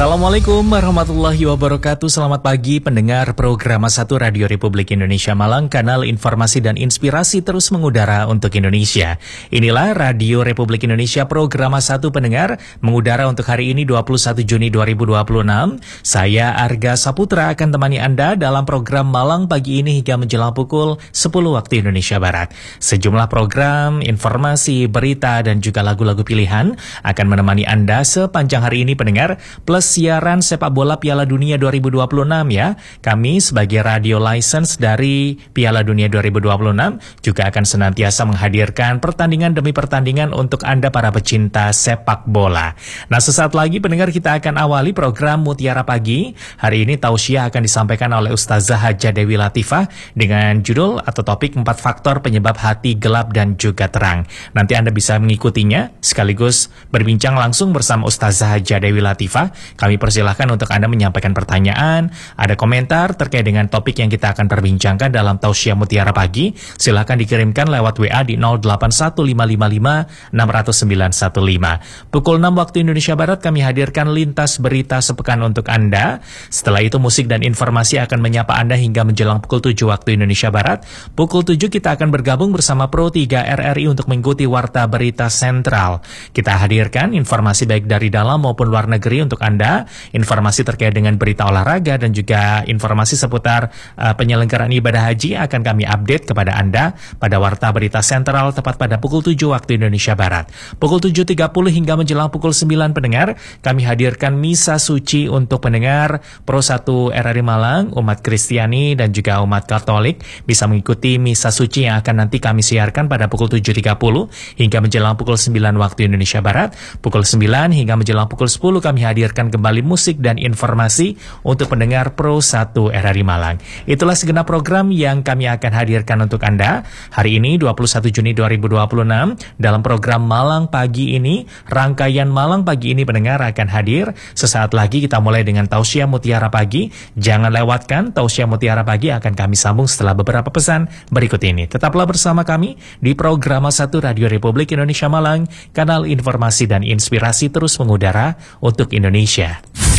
Assalamualaikum warahmatullahi wabarakatuh. Selamat pagi pendengar program 1 Radio Republik Indonesia Malang, kanal informasi dan inspirasi terus mengudara untuk Indonesia. Inilah Radio Republik Indonesia program 1 pendengar, mengudara untuk hari ini 21 Juni 2026. Saya Arga Saputra akan temani Anda dalam program Malang pagi ini hingga menjelang pukul 10 waktu Indonesia Barat. Sejumlah program, informasi, berita dan juga lagu-lagu pilihan akan menemani Anda sepanjang hari ini pendengar, plus siaran sepak bola Piala Dunia 2026 ya. Kami sebagai radio license dari Piala Dunia 2026 juga akan senantiasa menghadirkan pertandingan demi pertandingan untuk Anda para pecinta sepak bola. Nah, sesaat lagi pendengar kita akan awali program Mutiara Pagi. Hari ini tausiah akan disampaikan oleh Ustazah Haja Dewi Latifah dengan judul atau topik 4 faktor penyebab hati gelap dan juga terang. Nanti Anda bisa mengikutinya sekaligus berbincang langsung bersama Ustazah Haja Dewi Latifah. Kami persilahkan untuk Anda menyampaikan pertanyaan, ada komentar terkait dengan topik yang kita akan perbincangkan dalam tausiah Mutiara Pagi. Silahkan dikirimkan lewat WA di 081555600915. Pukul 6 waktu Indonesia Barat kami hadirkan lintas berita sepekan untuk Anda. Setelah itu musik dan informasi akan menyapa Anda hingga menjelang pukul 7 waktu Indonesia Barat. Pukul 7 kita akan bergabung bersama Pro 3 RRI untuk mengikuti Warta Berita Sentral. Kita hadirkan informasi baik dari dalam maupun luar negeri untuk Anda. Informasi terkait dengan berita olahraga dan juga informasi seputar penyelenggaraan ibadah haji akan kami update kepada Anda pada Warta Berita Sentral tepat pada pukul 7 waktu Indonesia Barat. Pukul 7.30 hingga menjelang pukul 9 pendengar, kami hadirkan Misa Suci untuk pendengar Pro 1 RRI Malang, umat Kristiani dan juga umat Katolik bisa mengikuti Misa Suci yang akan nanti kami siarkan pada pukul 7.30 hingga menjelang pukul 9 waktu Indonesia Barat. Pukul 9 hingga menjelang pukul 10 kami hadirkan kembali musik dan informasi untuk pendengar Pro 1 RRI Malang. Itulah segenap program yang kami akan hadirkan untuk Anda hari ini 21 Juni 2026. Dalam program Malang Pagi ini, rangkaian Malang Pagi ini pendengar akan hadir. Sesaat lagi kita mulai dengan tausiah Mutiara Pagi. Jangan lewatkan tausiah Mutiara Pagi, akan kami sambung setelah beberapa pesan berikut ini. Tetaplah bersama kami di program 1 Radio Republik Indonesia Malang, kanal informasi dan inspirasi terus mengudara untuk Indonesia.